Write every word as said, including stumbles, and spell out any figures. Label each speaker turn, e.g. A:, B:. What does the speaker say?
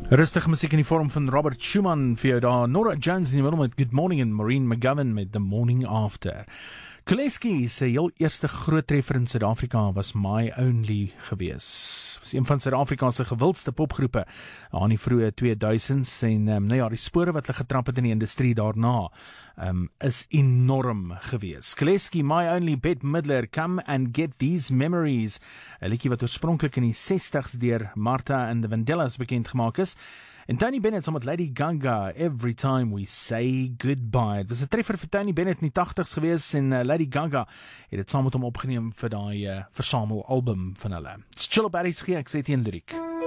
A: Rustige musiek in die vorm van Robert Schumann vir jou daar. Nora Jones in die middel met Good Morning en Maureen McGovern met The Morning After. Kuleski se heel eerste groot treffer in Suid-Afrika was My Only gewees. Was een van Suid-Afrika se gewildste popgroepe aan die vroeë tweeduisends en um, nou ja, die spore wat hulle getrap het in die industrie daarna um, is enorm gewees. Kuleski, My Only, Bette Midler, Come and Get These Memories, 'n liedjie wat oorspronklik in die sestig's deur Martha and the Vandellas bekend gemaak is. En Tony Bennett saam met Lady Gaga, Every Time We Say Goodbye. Het was 'n treffer vir Tony Bennett in die tagtigs gewees en uh, Lady Gaga het dit saam met hom opgeneem vir daai uh, versamel album van hulle. It's Chill op R S G, ek sê teen Lyriek.